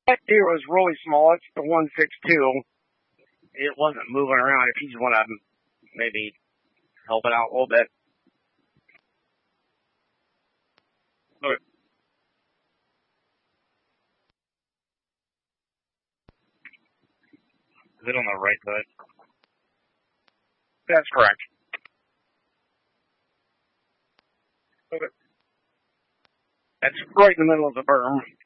That deer was really small. It's the 162. It wasn't moving around. If you just want to maybe help it out a little bit. Look. Is it on the right side? That's correct. Okay. That's right in the middle of the berm.